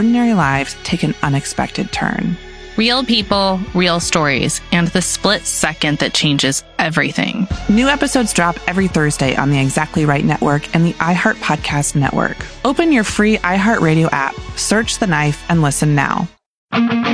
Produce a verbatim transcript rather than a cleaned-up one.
ordinary lives take an unexpected turn. Real people, real stories, and the split second that changes everything. New episodes drop every Thursday on the Exactly Right Network and the iHeart Podcast Network. Open your free iHeartRadio app, search The Knife, and listen now.